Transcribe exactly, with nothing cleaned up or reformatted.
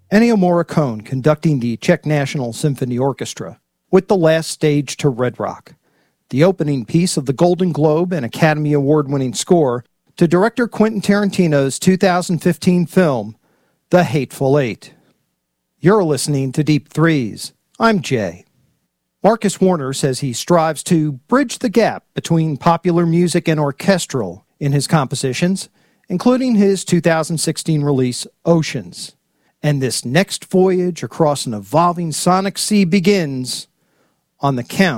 Ennio Morricone conducting the Czech National Symphony Orchestra with The Last Stage to Red Rock, the opening piece of the Golden Globe and Academy Award-winning score to director Quentin Tarantino's two thousand fifteen film, The Hateful Eight. You're listening to Deep Threes. I'm Jay. Marcus Warner says he strives to bridge the gap between popular music and orchestral in his compositions, including his two thousand sixteen release, Oceans. And this next voyage across an evolving sonic sea begins on the count